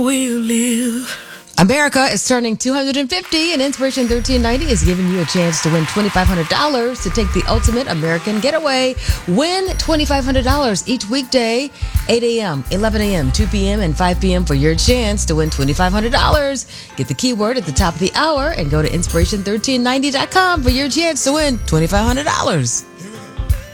We'll live. America is turning 250, and Inspiration 1390 is giving you a chance to win $2,500 to take the ultimate American getaway. Win $2,500 each weekday, 8 a.m., 11 a.m., 2 p.m., and 5 p.m. for your chance to win $2,500. Get the keyword at the top of the hour and go to inspiration1390.com for your chance to win $2,500.